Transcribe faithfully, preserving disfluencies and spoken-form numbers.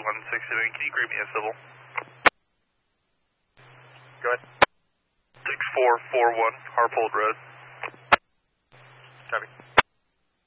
one six seven, can you grade me a civil? Go ahead. six four four one, Harpold Road. Copy.